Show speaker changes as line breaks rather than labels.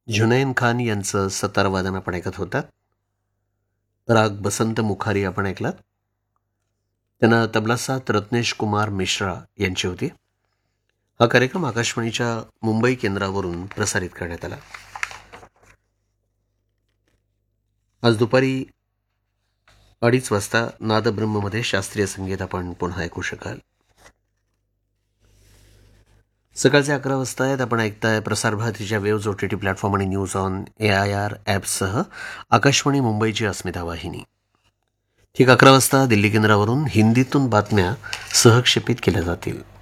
जुनैन खान यांचं सतार वादन आपण ऐकत होतात. राग बसंत मुखारी आपण ऐकलात. त्यांना तबला साथ रत्नेश कुमार मिश्रा यांची होती. हा कार्यक्रम आकाशवाणीच्या मुंबई केंद्रावरून प्रसारित करण्यात आला. आज दुपारी 2:30 वाजता नादब्रह्ममध्ये शास्त्रीय संगीत आपण पुन्हा ऐकू शकाल. सकाळचे 11 वाजता आहेत. आपण ऐकताय प्रसार भारतीच्या वेव्ज OTT प्लॅटफॉर्म आणि न्यूज ऑन AIR ॲपसह आकाशवाणी मुंबईची अस्मिता वाहिनी. ठीक 11 वाजता दिल्ली केंद्रावरून हिंदीतून बातम्या सहक्षेपित केल्या जातील.